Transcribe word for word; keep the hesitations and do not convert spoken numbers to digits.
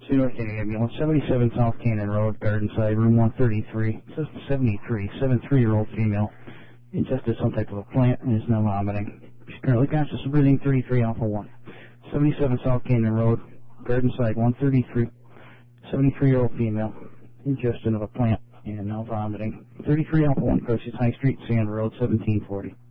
Two North County Ambulance, seventy-seven South Cannon Road, Gardenside, room one thirty-three. It says seventy-three, seventy-three-year-old female. Ingested some type of a plant and is now vomiting. She's currently conscious of breathing, thirty-three Alpha one. seventy-seven South Canyon Road, Gardenside, one thirty-three. seventy-three-year-old female. Ingestion of a plant and now vomiting. thirty-three Alpha one, Crisis High Street, Sand Road, seventeen forty.